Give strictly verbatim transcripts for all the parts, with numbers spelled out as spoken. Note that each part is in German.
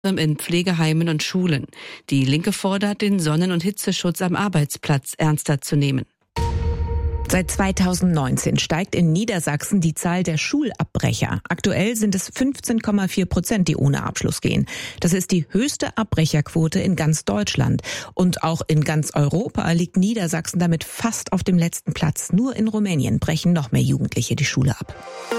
in Pflegeheimen und Schulen. Die Linke fordert, den Sonnen- und Hitzeschutz am Arbeitsplatz ernster zu nehmen. Seit zweitausendneunzehn steigt in Niedersachsen die Zahl der Schulabbrecher. Aktuell sind es fünfzehn Komma vier Prozent, die ohne Abschluss gehen. Das ist die höchste Abbrecherquote in ganz Deutschland. Und auch in ganz Europa liegt Niedersachsen damit fast auf dem letzten Platz. Nur in Rumänien brechen noch mehr Jugendliche die Schule ab.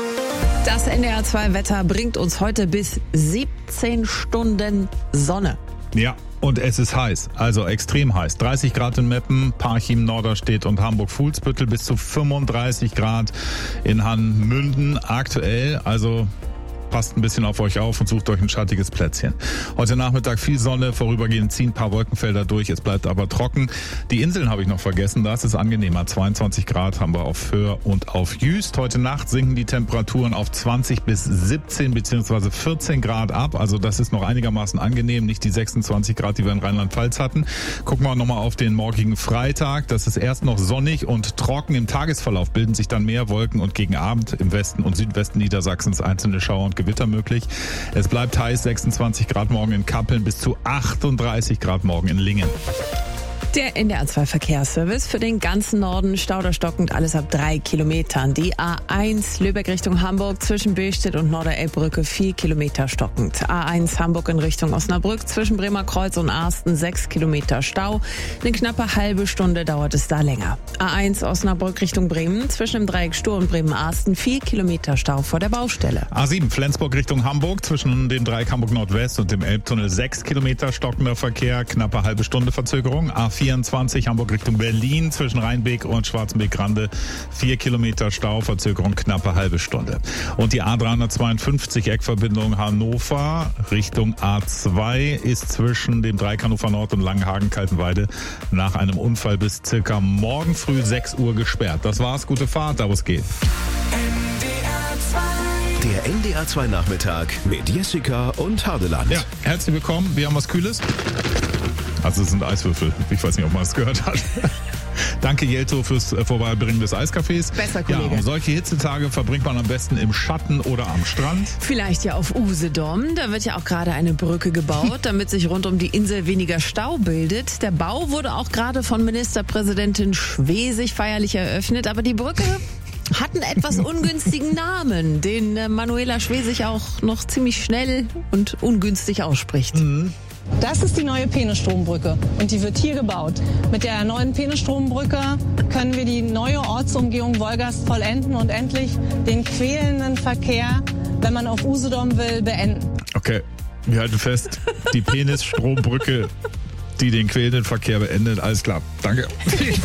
Das N D R zwei Wetter bringt uns heute bis siebzehn Stunden Sonne. Ja, und es ist heiß, also extrem heiß. dreißig Grad in Meppen, Parchim, Norderstedt und Hamburg-Fuhlsbüttel, bis zu fünfunddreißig Grad in Hannmünden aktuell, also passt ein bisschen auf euch auf und sucht euch ein schattiges Plätzchen. Heute Nachmittag viel Sonne, vorübergehend ziehen ein paar Wolkenfelder durch, es bleibt aber trocken. Die Inseln habe ich noch vergessen, da ist es angenehmer. zweiundzwanzig Grad haben wir auf Föhr und auf Jüst. Heute Nacht sinken die Temperaturen auf zwanzig bis siebzehn bzw. vierzehn Grad ab. Also das ist noch einigermaßen angenehm, nicht die sechsundzwanzig Grad, die wir in Rheinland-Pfalz hatten. Gucken wir nochmal auf den morgigen Freitag. Das ist erst noch sonnig und trocken. Im Tagesverlauf bilden sich dann mehr Wolken und gegen Abend im Westen und Südwesten Niedersachsens einzelne Schauer und Gewitter möglich. Es bleibt heiß, sechsundzwanzig Grad morgen in Kappeln, bis zu achtunddreißig Grad morgen in Lingen. Der N D R zwei Verkehrsservice für den ganzen Norden, stauderstockend, alles ab drei Kilometern. Die A eins Lübeck Richtung Hamburg zwischen Billstedt und Norderelbbrücke vier Kilometer stockend. A eins Hamburg in Richtung Osnabrück zwischen Bremerkreuz und Arsten sechs Kilometer Stau. Eine knappe halbe Stunde dauert es da länger. A eins Osnabrück Richtung Bremen zwischen dem Dreieck Stur und Bremen-Arsten vier Kilometer Stau vor der Baustelle. A sieben Flensburg Richtung Hamburg zwischen dem Dreieck Hamburg Nordwest und dem Elbtunnel sechs Kilometer stockender Verkehr, knappe halbe Stunde Verzögerung. A vierundzwanzig Hamburg Richtung Berlin zwischen Rheinbeek und Schwarzenbeek-Grande vier Kilometer Stau, Verzögerung knappe halbe Stunde. Und die A dreihundertzweiundfünfzig Eckverbindung Hannover Richtung A zwei ist zwischen dem Dreieck Hannover Nord und Langenhagen-Kaltenweide nach einem Unfall bis circa morgen früh sechs Uhr gesperrt. Das war's, gute Fahrt, da wo es geht. Der N D R zwei Nachmittag mit Jessica und Hardeland. Ja, herzlich willkommen. Wir haben was Kühles. Also es sind Eiswürfel. Ich weiß nicht, ob man es gehört hat. Danke, Jelto, fürs Vorbeibringen des Eiscafés. Besser, Kollege. Ja, und solche Hitzetage verbringt man am besten im Schatten oder am Strand. Vielleicht ja auf Usedom. Da wird ja auch gerade eine Brücke gebaut, damit sich rund um die Insel weniger Stau bildet. Der Bau wurde auch gerade von Ministerpräsidentin Schwesig feierlich eröffnet. Aber die Brücke hat einen etwas ungünstigen Namen, den Manuela Schwesig auch noch ziemlich schnell und ungünstig ausspricht. Mhm. Das ist die neue Peenestrombrücke und die wird hier gebaut. Mit der neuen Peenestrombrücke können wir die neue Ortsumgehung Wolgast vollenden und endlich den quälenden Verkehr, wenn man auf Usedom will, beenden. Okay, wir halten fest, die Peenestrombrücke, die den quälenden Verkehr beendet. Alles klar, danke.